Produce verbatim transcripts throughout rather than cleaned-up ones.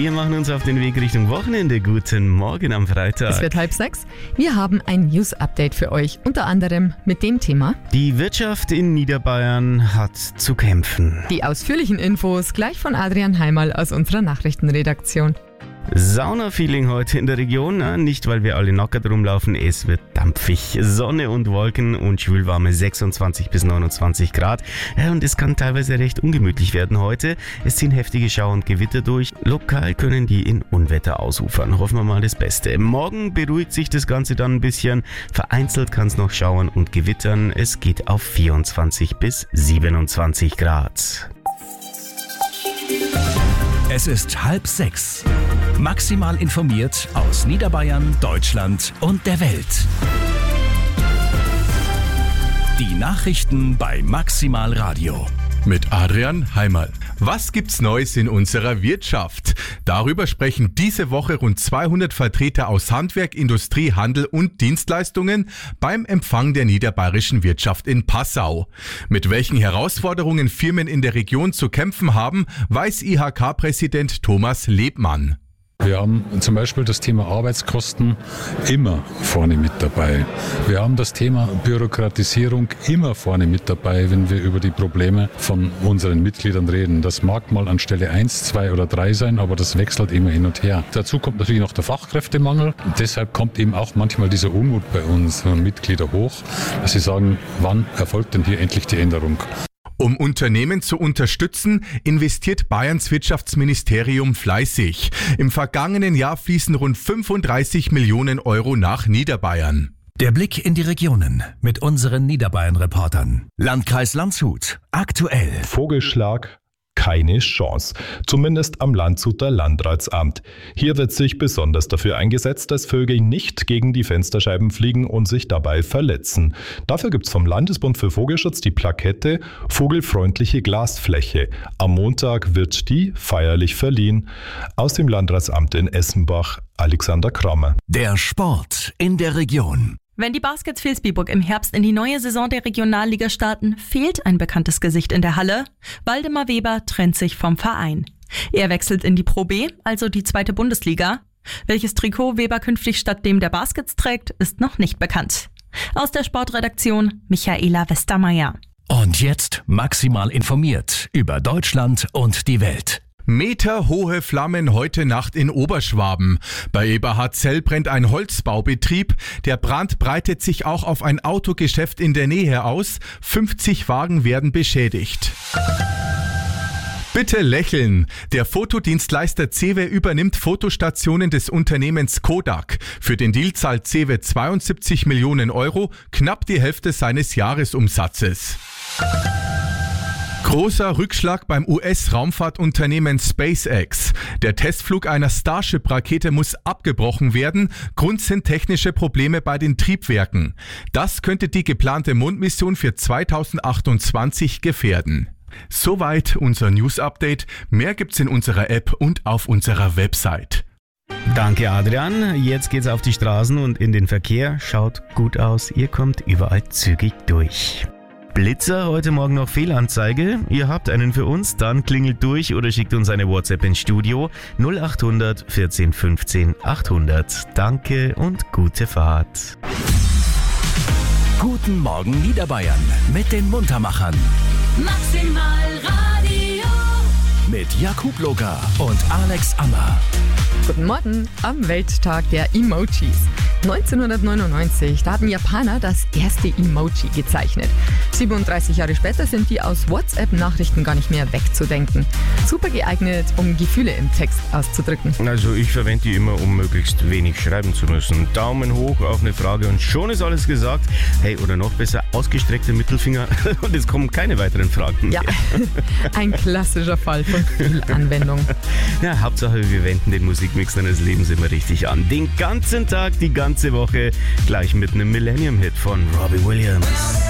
Wir machen uns auf den Weg Richtung Wochenende. Guten Morgen am Freitag. Es wird halb sechs. Wir haben ein News-Update für euch. Unter anderem mit dem Thema: Die Wirtschaft in Niederbayern hat zu kämpfen. Die ausführlichen Infos gleich von Adrian Heimal aus unserer Nachrichtenredaktion. Sauna-Feeling heute in der Region, nicht weil wir alle nackert rumlaufen, es wird dampfig. Sonne und Wolken und schwülwarme sechsundzwanzig bis neunundzwanzig Grad. Und es kann teilweise recht ungemütlich werden heute. Es ziehen heftige Schauer und Gewitter durch. Lokal können die in Unwetter ausufern. Hoffen wir mal das Beste. Morgen beruhigt sich das Ganze dann ein bisschen. Vereinzelt kann es noch schauern und gewittern. Es geht auf vierundzwanzig bis siebenundzwanzig Grad. Es ist halb sechs. Maximal informiert aus Niederbayern, Deutschland und der Welt. Die Nachrichten bei Maximal Radio. Mit Adrian Heimal. Was gibt's Neues in unserer Wirtschaft? Darüber sprechen diese Woche rund zweihundert Vertreter aus Handwerk, Industrie, Handel und Dienstleistungen beim Empfang der niederbayerischen Wirtschaft in Passau. Mit welchen Herausforderungen Firmen in der Region zu kämpfen haben, weiß I H K-Präsident Thomas Lebmann. Wir haben zum Beispiel das Thema Arbeitskosten immer vorne mit dabei. Wir haben das Thema Bürokratisierung immer vorne mit dabei, wenn wir über die Probleme von unseren Mitgliedern reden. Das mag mal an Stelle eins, zwei oder drei sein, aber das wechselt immer hin und her. Dazu kommt natürlich noch der Fachkräftemangel. Und deshalb kommt eben auch manchmal dieser Unmut bei unseren Mitgliedern hoch, dass sie sagen, wann erfolgt denn hier endlich die Änderung? Um Unternehmen zu unterstützen, investiert Bayerns Wirtschaftsministerium fleißig. Im vergangenen Jahr fließen rund fünfunddreißig Millionen Euro nach Niederbayern. Der Blick in die Regionen mit unseren Niederbayern-Reportern. Landkreis Landshut, aktuell. Vogelschlag. Keine Chance, zumindest am Landshuter Landratsamt. Hier wird sich besonders dafür eingesetzt, dass Vögel nicht gegen die Fensterscheiben fliegen und sich dabei verletzen. Dafür gibt es vom Landesbund für Vogelschutz die Plakette Vogelfreundliche Glasfläche. Am Montag wird die feierlich verliehen. Aus dem Landratsamt in Essenbach, Alexander Kramer. Der Sport in der Region. Wenn die Baskets Vilsbiburg im Herbst in die neue Saison der Regionalliga starten, fehlt ein bekanntes Gesicht in der Halle. Waldemar Weber trennt sich vom Verein. Er wechselt in die Pro B, also die zweite Bundesliga. Welches Trikot Weber künftig statt dem der Baskets trägt, ist noch nicht bekannt. Aus der Sportredaktion Michaela Westermeier. Und jetzt maximal informiert über Deutschland und die Welt. Meterhohe Flammen heute Nacht in Oberschwaben. Bei Eberhardzell brennt ein Holzbaubetrieb. Der Brand breitet sich auch auf ein Autogeschäft in der Nähe aus. fünfzig Wagen werden beschädigt. Bitte lächeln. Der Fotodienstleister Cewe übernimmt Fotostationen des Unternehmens Kodak. Für den Deal zahlt Cewe zweiundsiebzig Millionen Euro, knapp die Hälfte seines Jahresumsatzes. Großer Rückschlag beim U S-Raumfahrtunternehmen SpaceX. Der Testflug einer Starship-Rakete muss abgebrochen werden. Grund sind technische Probleme bei den Triebwerken. Das könnte die geplante Mondmission für zweitausendachtundzwanzig gefährden. Soweit unser News-Update. Mehr gibt's in unserer App und auf unserer Website. Danke Adrian. Jetzt geht's auf die Straßen und in den Verkehr. Schaut gut aus, ihr kommt überall zügig durch. Blitzer, heute Morgen noch Fehlanzeige. Ihr habt einen für uns, dann klingelt durch oder schickt uns eine WhatsApp ins Studio null achthundert vierzehn fünfzehn achthundert. Danke und gute Fahrt. Guten Morgen Niederbayern mit den Muntermachern. Maximal Radio. Mit Jakub Loga und Alex Ammer. Guten Morgen am Welttag der Emojis. neunzehnhundertneunundneunzig, da hatten Japaner das erste Emoji gezeichnet. siebenunddreißig Jahre später sind die aus WhatsApp-Nachrichten gar nicht mehr wegzudenken. Super geeignet, um Gefühle im Text auszudrücken. Also ich verwende die immer, um möglichst wenig schreiben zu müssen. Daumen hoch auf eine Frage und schon ist alles gesagt. Hey, oder noch besser, ausgestreckter Mittelfinger und es kommen keine weiteren Fragen mehr. Ja, ein klassischer Fall von viel Anwendung. Ja, Hauptsache wir wenden den Musikmix deines Lebens immer richtig an. Den ganzen Tag, die ganze Woche, gleich mit einem Millennium-Hit von Robbie Williams.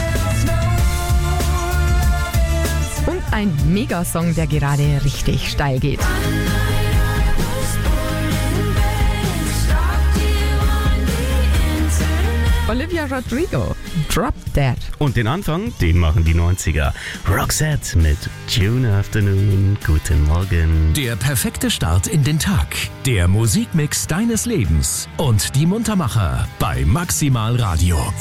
Und ein Megasong, der gerade richtig steil geht. Olivia Rodrigo, Drop Dead. Und den Anfang, den machen die neunziger. Roxette mit June Afternoon. Guten Morgen. Der perfekte Start in den Tag. Der Musikmix deines Lebens. Und die Muntermacher bei Maximal Radio.